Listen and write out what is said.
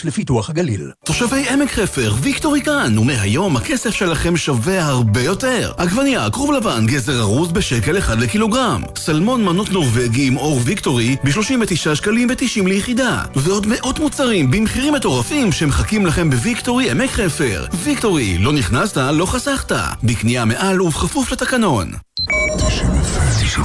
הרשות לפיתוח הגליל. תושבי עמק חפר, ויקטורי כאן, ומהיום הכסף שלכם שווה הרבה יותר. עגבנייה, כרוב לבן, גזר ארוז בשקל 1 לקילוגרם. סלמון מנות נורווגי עם אור ויקטורי ב-39 שקלים ו90 ליחידה. ועוד מאות מוצרים במחירים מטורפים שמחכים לכם בוויקטורי עמק חפר. ויקטורי, לא נכנסת, לא חסכת. בקנייה מעל ובכפוף לתקנון.